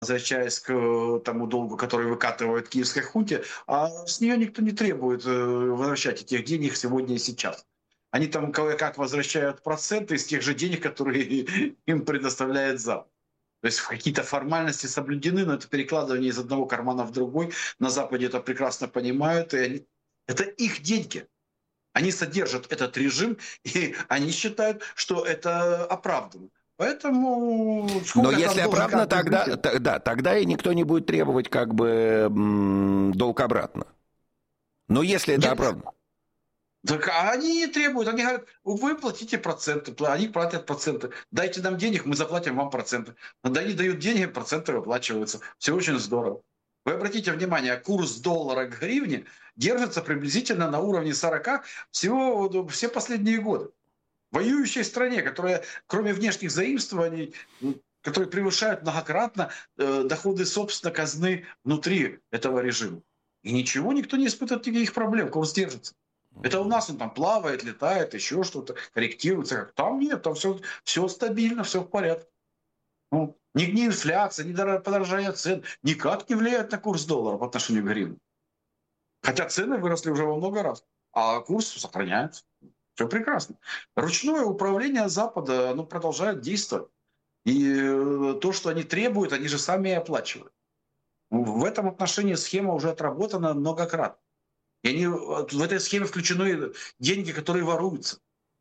возвращаясь к тому долгу, который выкатывает киевской хунте, а с нее никто не требует возвращать этих денег сегодня и сейчас. Они там как возвращают проценты из тех же денег, которые им предоставляет Запад. То есть какие-то формальности соблюдены, но это перекладывание из одного кармана в другой. На Западе это прекрасно понимают, и это их деньги. Они содержат этот режим, и они считают, что это оправданно. Поэтому Но сколько там если должен оправдано, каждый тогда, житель? да, тогда и никто не будет требовать как бы долг обратно. Но если это Нет, оправдано. так они не требуют, они говорят, вы платите проценты, они платят проценты. Дайте нам денег, мы заплатим вам проценты. Когда они дают деньги, проценты выплачиваются. Все очень здорово. Вы обратите внимание, курс доллара к гривне держится приблизительно на уровне 40 всего все последние годы. В воюющей стране, которая, кроме внешних заимствований, которые превышают многократно доходы, собственно, казны внутри этого режима. И ничего, никто не испытывает никаких проблем, курс держится. Это у нас он там плавает, летает, еще что-то, корректируется. Как там нет, там все стабильно, все в порядке. Ну, ни инфляция, ни подорожание цен никак не влияет на курс доллара по отношению к гривне. Хотя цены выросли уже во много раз, а курс сохраняется. Все прекрасно. Ручное управление Запада, оно продолжает действовать. И то, что они требуют, они же сами и оплачивают. В этом отношении схема уже отработана многократно. И они, в этой схеме включены деньги, которые воруются.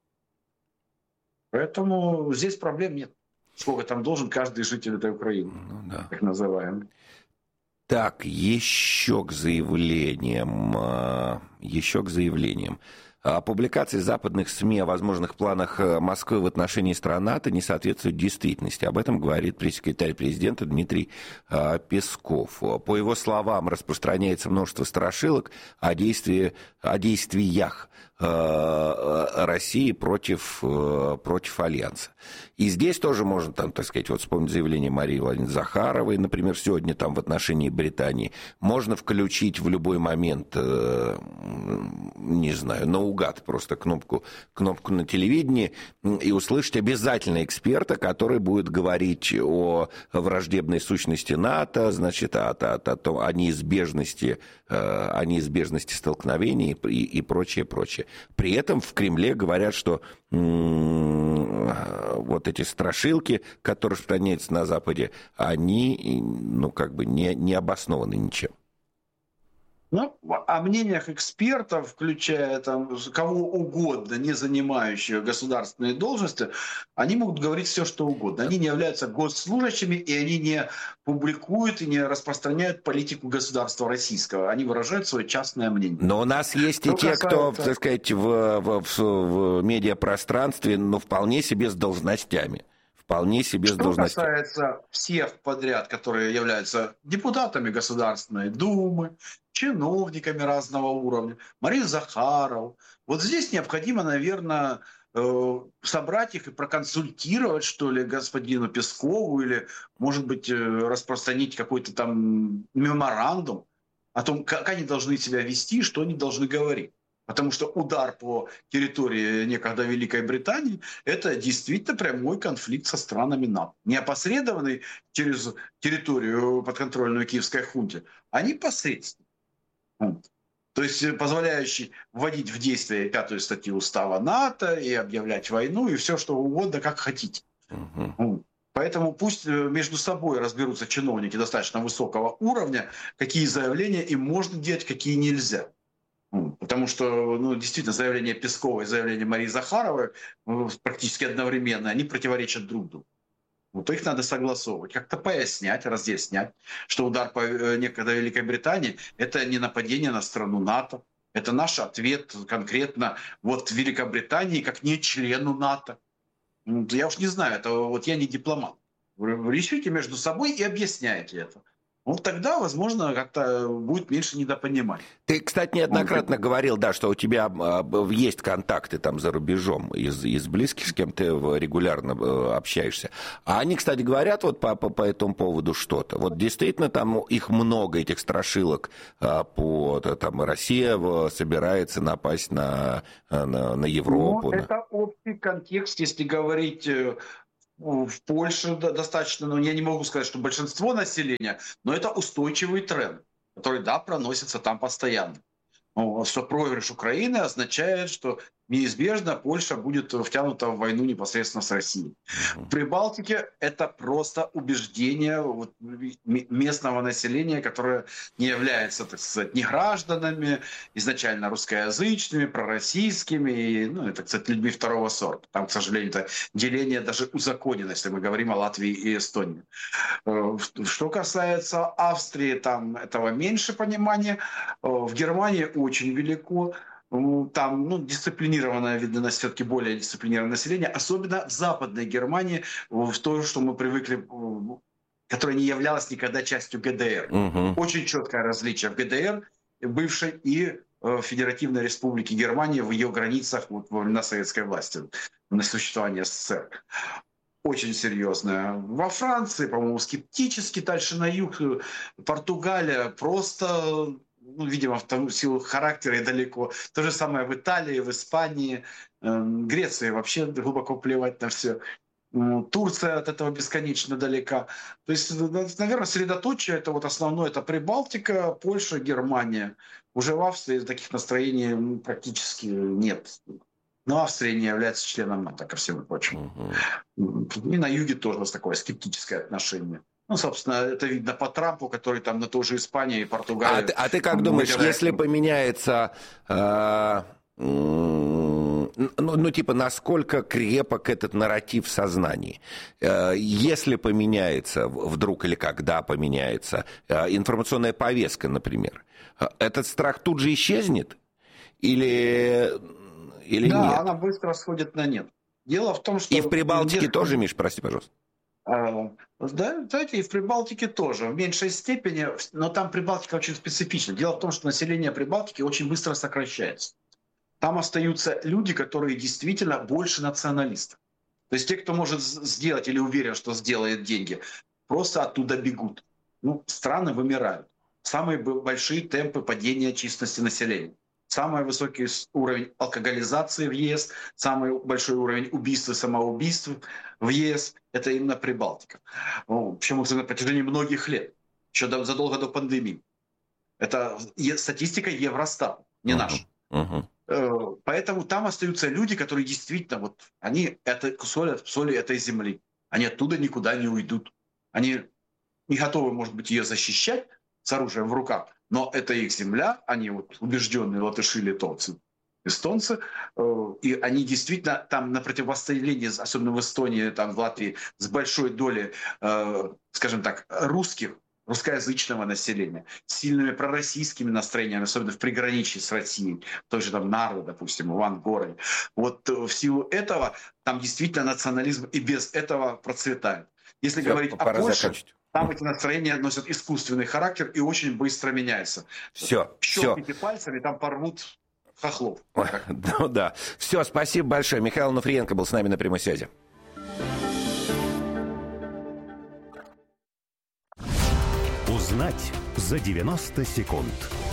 Поэтому здесь проблем нет. Сколько там должен каждый житель этой Украины, Ну, да. так называемый. Так, еще к заявлениям. Публикации западных СМИ о возможных планах Москвы в отношении стран НАТО не соответствуют действительности. Об этом говорит пресс-секретарь президента Дмитрий Песков. По его словам, распространяется множество страшилок о действиях России против Альянса. И здесь тоже можно, там, так сказать, вот вспомнить заявление Марии Владимировны Захаровой, например, сегодня там в отношении Британии. Можно включить в любой момент, не знаю, наугад просто кнопку на телевидении и услышать обязательно эксперта, который будет говорить о враждебной сущности НАТО, значит, о неизбежности столкновений и прочее, прочее. При этом в Кремле говорят, что вот эти страшилки, которые распространяются на Западе, они, ну, как бы не обоснованы ничем. Ну, о мнениях экспертов, включая там кого угодно, не занимающих государственные должности, они могут говорить все, что угодно. Они не являются госслужащими, и они не публикуют и не распространяют политику государства российского. Они выражают свое частное мнение. Но у нас есть и Что те, кто, касается... так сказать, в медиапространстве, ну, вполне себе с должностями. Что касается всех подряд, которые являются депутатами Государственной Думы, чиновниками разного уровня, Мария Захарова, вот здесь необходимо, наверное, собрать их и проконсультировать, что ли, господину Пескову или, может быть, распространить какой-то там меморандум о том, как они должны себя вести, что они должны говорить. Потому что удар по территории некогда Великой Британии – это действительно прямой конфликт со странами НАТО. Не опосредованный через территорию подконтрольную киевской хунте, а непосредственно. То есть позволяющий вводить в действие 5-ю статью устава НАТО и объявлять войну, и все что угодно, как хотите. Угу. Поэтому пусть между собой разберутся чиновники достаточно высокого уровня, какие заявления им можно делать, какие нельзя. Потому что, ну, действительно, заявление Пескова и заявление Марии Захаровой практически одновременно, они противоречат друг другу. Вот их надо согласовывать, как-то пояснять, разъяснять, что удар по некогда Великой Британии – это не нападение на страну НАТО, это наш ответ конкретно вот Великобритании как не члену НАТО. Я уж не знаю, это вот я не дипломат. Вы решите между собой и объясняете это. Вот тогда, возможно, как-то будет меньше недопонимания. Ты, кстати, неоднократно говорил, да, что у тебя есть контакты там за рубежом из близких, с кем ты регулярно общаешься. А они, кстати, говорят вот по этому поводу что-то. Вот действительно там их много, этих страшилок. Там Россия собирается напасть на Европу. Ну, это общий контекст, если говорить в Польше достаточно, но я не могу сказать, что большинство населения, но это устойчивый тренд, который, да, проносится там постоянно. Что проигрыш Украины означает, что неизбежно Польша будет втянута в войну непосредственно с Россией. В Прибалтике это просто убеждение местного населения, которое не является, так сказать, ни гражданами, изначально русскоязычными, пророссийскими, ну, это, кстати, людьми второго сорта. Там, к сожалению, это деление даже узаконено, если мы говорим о Латвии и Эстонии. Что касается Австрии, там этого меньше понимания. В Германии очень велико. Там дисциплинированное, видно, все-таки более дисциплинированное население, особенно в Западной Германии, в то, что мы привыкли, которая не являлась никогда частью ГДР. Очень четкое различие в ГДР, бывшей, и Федеративной Республики Германии в ее границах во времена советской власти, на существование СССР. Очень серьезная. Во Франции, по-моему, скептически, дальше на юг. Португалия просто, видимо, в силу характера и далеко. То же самое в Италии, в Испании. Греции вообще глубоко плевать на все. Турция от этого бесконечно далека. То есть, наверное, средоточие, это вот основное, это Прибалтика, Польша, Германия. Уже в Австрии таких настроений практически нет. Но Австрия не является членом НАТО, ко всему прочему. И на юге тоже такое скептическое отношение. Собственно, это видно по Трампу, который там на той же Испании и Португалии. А ты как думаешь, если поменяется, насколько крепок этот нарратив в сознании? Если поменяется вдруг или когда поменяется информационная повестка, например, этот страх тут же исчезнет? Или нет? Да, она быстро сходит на нет. Дело в том, что... И в Прибалтике тоже, Миш, прости, пожалуйста. Да, знаете, и в Прибалтике тоже, в меньшей степени, но там Прибалтика очень специфична. Дело в том, что население Прибалтики очень быстро сокращается. Там остаются люди, которые действительно больше националисты. То есть те, кто может сделать или уверен, что сделает деньги, просто оттуда бегут. Страны вымирают. Самые большие темпы падения численности населения. Самый высокий уровень алкоголизации в ЕС, самый большой уровень убийств и самоубийств в ЕС – это именно Прибалтика. Причем на протяжении многих лет, еще задолго до пандемии. Это статистика Евростата, не наша. Поэтому там остаются люди, которые действительно, они это соли этой земли. Они оттуда никуда не уйдут. Они не готовы, может быть, ее защищать с оружием в руках, но это их земля, они убежденные латыши, литовцы, эстонцы, и они действительно там на противостоянии, особенно в Эстонии, там в Латвии, с большой долей, скажем так, русскоязычного населения, с сильными пророссийскими настроениями, особенно в приграничье с Россией, той же там Нарвы, допустим, Ивангороде. В силу этого там действительно национализм и без этого процветает. Если говорить о Польше, там эти настроения носят искусственный характер и очень быстро меняются. Щелкните пальцами, там порвут хохлов. Да. Все, спасибо большое. Михаил Онуфриенко был с нами на прямой связи. Узнать за 90 секунд.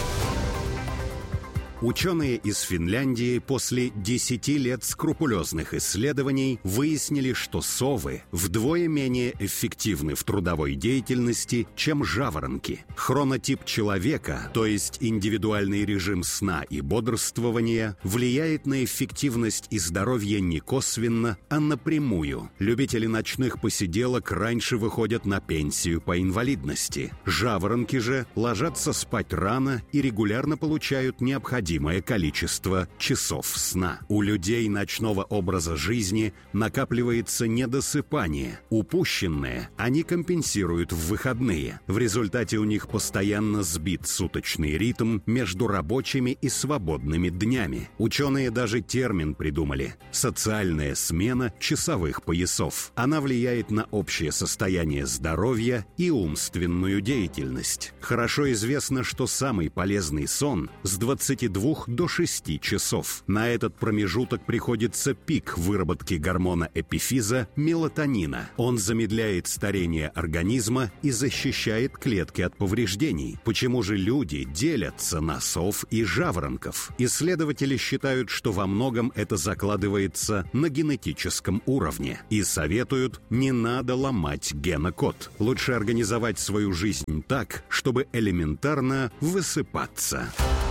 Ученые из Финляндии после 10 лет скрупулезных исследований выяснили, что совы вдвое менее эффективны в трудовой деятельности, чем жаворонки. Хронотип человека, то есть индивидуальный режим сна и бодрствования, влияет на эффективность и здоровье не косвенно, а напрямую. Любители ночных посиделок раньше выходят на пенсию по инвалидности. Жаворонки же ложатся спать рано и регулярно получают необходимое количество часов сна. У людей ночного образа жизни накапливается недосыпание. Упущенное они компенсируют в выходные. В результате у них постоянно сбит суточный ритм между рабочими и свободными днями. Ученые даже термин придумали – социальная смена часовых поясов. Она влияет на общее состояние здоровья и умственную деятельность. Хорошо известно, что самый полезный сон с 22 2 до 6 часов. На этот промежуток приходится пик выработки гормона эпифиза мелатонина. Он замедляет старение организма и защищает клетки от повреждений. Почему же люди делятся на сов и жаворонков? Исследователи считают, что во многом это закладывается на генетическом уровне и советуют: не надо ломать генокод. Лучше организовать свою жизнь так, чтобы элементарно высыпаться.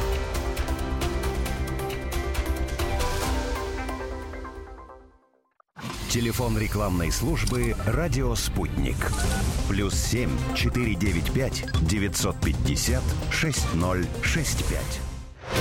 Телефон рекламной службы «Радио Спутник». +7 495 950 6065.